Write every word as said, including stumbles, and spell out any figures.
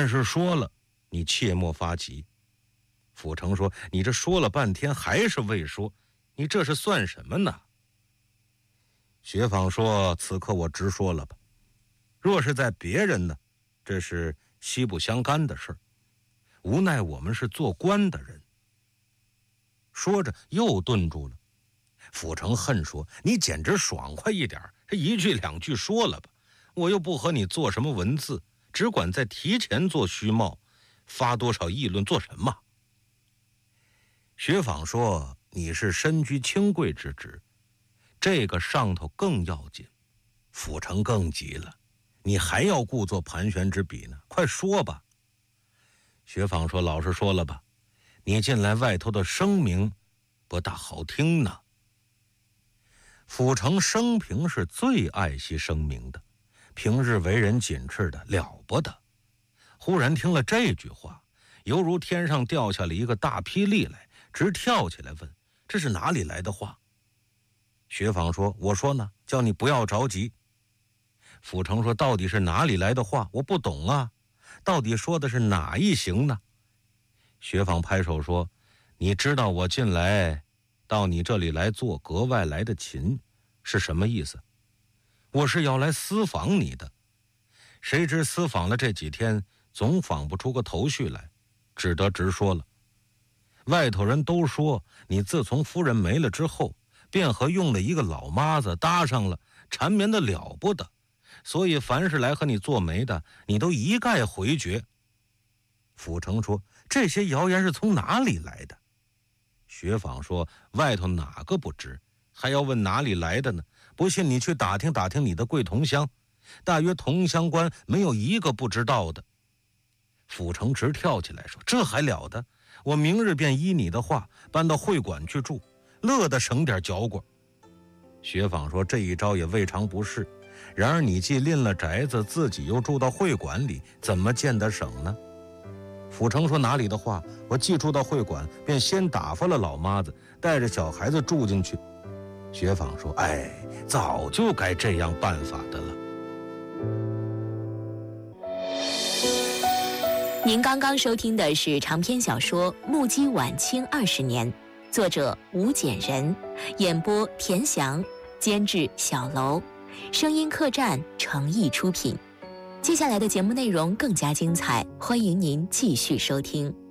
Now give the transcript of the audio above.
但是说了，你切莫发急。府城说，你这说了半天还是未说，你这是算什么呢？薛舫说，此刻我直说了吧，若是在别人呢，这是息不相干的事儿，无奈我们是做官的人。说着又顿住了。府城恨说，你简直爽快一点，这一句两句说了吧，我又不和你做什么文字，只管在提前做虚冒，发多少议论做什么？薛舫说，你是身居清贵之职，这个上头更要紧。府城更急了，你还要故作盘旋之笔呢，快说吧。薛舫说，老实说了吧，你近来外头的声名不大好听呢。府城生平是最爱惜声名的，平日为人谨慎的了不得，忽然听了这句话，犹如天上掉下了一个大霹雳来，直跳起来问，这是哪里来的话？薛舫说，我说呢，叫你不要着急。府城说，到底是哪里来的话？我不懂啊，到底说的是哪一行呢？薛舫拍手说，你知道我近来到你这里来做格外来的勤是什么意思？我是要来私访你的，谁知私访了这几天，总访不出个头绪来，只得直说了。外头人都说你自从夫人没了之后，便和用了一个老妈子搭上了，缠绵的了不得，所以凡是来和你做媒的，你都一概回绝。府城说，这些谣言是从哪里来的？薛舫说，外头哪个不知，还要问哪里来的呢？不信你去打听打听你的贵同乡，大约同乡官没有一个不知道的。府城直跳起来说，这还了得，我明日便依你的话搬到会馆去住，乐得省点嚼果。薛舫说，这一招也未尝不是，然而你既吝了宅子，自己又住到会馆里，怎么见得省呢？府城说，哪里的话，我既住到会馆，便先打发了老妈子，带着小孩子住进去。薛舫说，哎，早就该这样办法的了。 您刚刚收听的是长篇小说《目击晚清二十年》，作者吴简人，演播田翔，监制小楼，声音客栈诚意出品。接下来的节目内容更加精彩，欢迎您继续收听。